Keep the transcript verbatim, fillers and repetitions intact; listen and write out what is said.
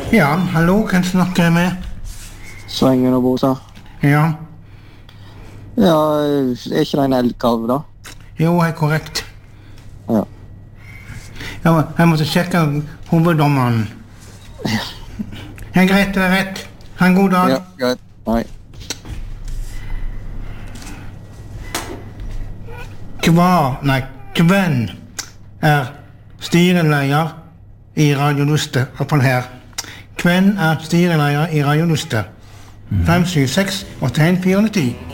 Ja, hallo, kan jeg snakke med? Svengen og Bosa. Ja. Ja, er ikke det en elgkalv da? Jo, det er korrekt. Ja. Ja, men jeg måtte sjekke hoveddommeren. Ja, greit, det er rett. Ha en god dag. Ja, greit. Nei. Hva, nei, hvem er styreleder i Radio Luster, i hvert fall her. Hvem er styreleder i Radio Luster? fem syv seks åtte en fire ti